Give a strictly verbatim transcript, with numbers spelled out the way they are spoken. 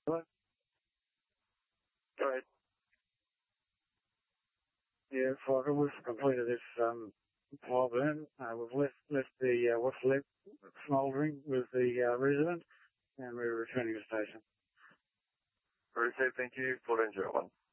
Hello? Go ahead. Yeah, Fokker, we've completed this um, fire burn. Uh, we've left, left the uh, what's left smouldering with the uh, resident, and we're returning to station. Received, thank you. fourteen zero one.